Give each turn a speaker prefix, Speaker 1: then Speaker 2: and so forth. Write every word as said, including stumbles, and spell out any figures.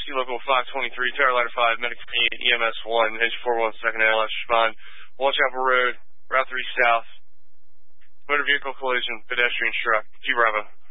Speaker 1: emergency local five twenty-three, Tower Ladder five, medic eight, E M S one, engine four one, second L S, respond. Whitechapel Road, Route three South, motor vehicle collision, pedestrian struck, G Bravo.